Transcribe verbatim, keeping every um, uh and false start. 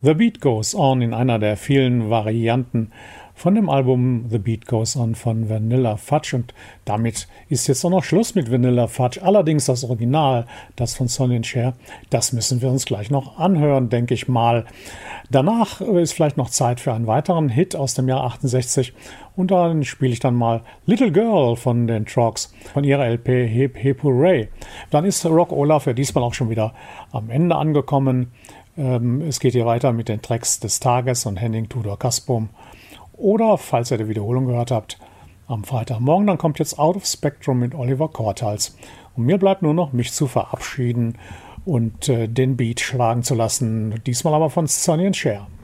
The Beat Goes On in einer der vielen Varianten von dem Album The Beat Goes On von Vanilla Fudge. Und damit ist jetzt auch noch Schluss mit Vanilla Fudge. Allerdings das Original, das von Sonny and Cher, das müssen wir uns gleich noch anhören, denke ich mal. Danach ist vielleicht noch Zeit für einen weiteren Hit aus dem Jahr achtundsechzig. Und dann spiele ich dann mal Little Girl von den Trogs, von ihrer L P Hip Hip Hooray. Dann ist Rock Olaf ja diesmal auch schon wieder am Ende angekommen. Es geht hier weiter mit den Tracks des Tages und Henning Tudor Kaspum. Oder, falls ihr die Wiederholung gehört habt, am Freitagmorgen, dann kommt jetzt Out of Spectrum mit Oliver Cortals. Und mir bleibt nur noch, mich zu verabschieden und äh, den Beat schlagen zu lassen. Diesmal aber von Sonny and Cher.